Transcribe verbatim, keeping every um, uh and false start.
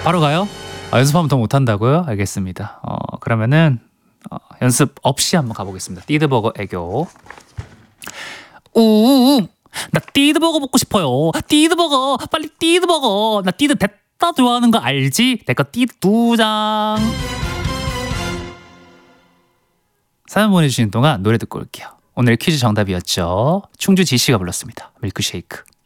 바로 가요? 아, 연습하면 더 못한다고요? 알겠습니다. 어, 그러면은 어, 연습 없이 한번 가보겠습니다. 띠드버거 애교. 우우우 나 띠드버거 먹고 싶어요. 띠드버거 빨리 띠드버거. 나 띠드 됐다 좋아하는 거 알지? 내 거 띠드 두 장. 사연 보내주신 동안 노래 듣고 올게요. 오늘 퀴즈 정답이었죠. 충주 지씨가 불렀습니다. 밀크쉐이크.